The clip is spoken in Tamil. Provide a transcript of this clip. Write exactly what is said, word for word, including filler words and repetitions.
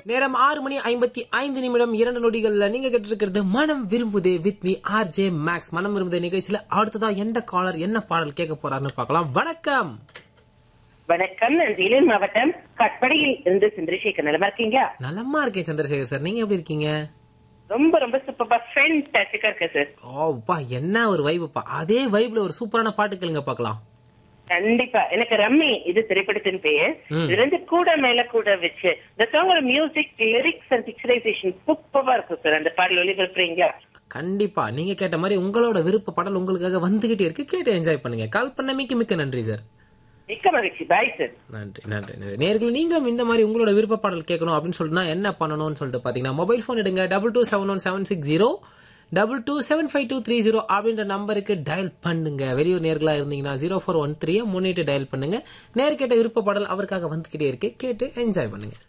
நேரம் ஆறு மணி ஐம்பத்தி ஐந்து நிமிடம் இரண்டு நொடிகள்ல நீங்க கேட்டிருக்கிறது மனம் விரும்புதே with me R J maths. மனம் விரும்புதே நிகழ்ச்சியில அடுத்ததா எந்த காலர் என்ன பாடல் கேட்க போறாருன்னு பார்க்கலாம். வணக்கம். வணக்கம். நான் வேலூர் மாவட்டம் கட்படியில் இருந்து சந்திரசேகர். நலமா இருக்கீங்க? நலமா இருக்கேன் சந்திரசேகர் சார், நீங்க எப்படி இருக்கீங்க? ரொம்ப ரொம்ப சூப்பர் ஃபேன்டாஸ்டிக்கா இருக்கு சார். ஓப்பா என்ன ஒரு வைபப்பா. அதே வைப்ல ஒரு சூப்பரான பாட்டு கேளுங்க பார்க்கலாம். கண்டிப்பா. எனக்கு ரம்மி இது திரைப்படத்தின் பெயர். இது கூட மேல கூட வச்சு இந்த சாங்கோட மியூசிக், லிரிக்ஸ் அண்ட் பிக்சரைசேஷன் சூப்பரா இருக்கும் சார். அந்த பாடல் ஒளிபரப்புறீங்க? கண்டிப்பா. நீங்க கேட்ட மாதிரி உங்களோட விருப்ப பாடல் உங்களுக்காக வந்துகிட்டே இருக்கு, கேட்டு என்ஜாய் பண்ணுங்க. கால் பண்ண மிக்க மிக்க நன்றி சார். மிக்க மகிழ்ச்சி. Bye sir. நன்றி நன்றி நன்றி. நேயர்கள் நீங்களும் இந்த மாதிரி உங்களோட விருப்ப பாடல் கேட்கணும் அப்படின்னு சொல்லிட்டுனா என்ன பண்ணணும்னு சொல்லிட்டு பாத்தீங்கன்னா மொபைல் போன் எடுங்க. Double two seven one seven six zero double two seven five two three zero அப்படின்ற நம்பருக்கு டயல் பண்ணுங்க. வெளியூர் நேர்களா இருந்தீங்கன்னா ஜீரோ ஃபோர் ஒன் த்ரீ முன்னிட்டு டயல் பண்ணுங்க. நேர் கேட்ட விருப்ப பாடல் அவருக்காக வந்துகிட்டே இருக்கு, கேட்டு என்ஜாய் பண்ணுங்க.